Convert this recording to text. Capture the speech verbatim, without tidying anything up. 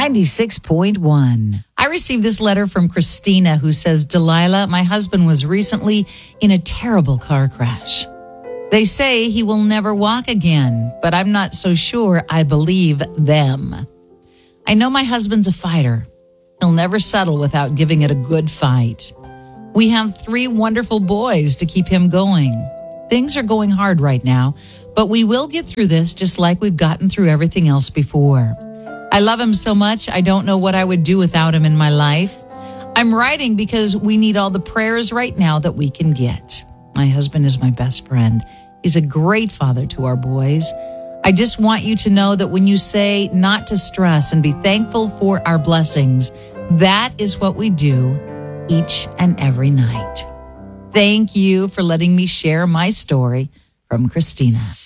ninety-six point one. I received this letter from Christina who says, Delilah, my husband was recently in a terrible car crash. They say he will never walk again, but I'm not so sure I believe them. I know my husband's a fighter. He'll never settle without giving it a good fight. We have three wonderful boys to keep him going. Things are going hard right now, but we will get through this just like we've gotten through everything else before. I love him so much, I don't know what I would do without him in my life. I'm writing because we need all the prayers right now that we can get. My husband is my best friend. He's a great father to our boys. I just want you to know that when you say not to stress and be thankful for our blessings, that is what we do each and every night. Thank you for letting me share my story from Christina.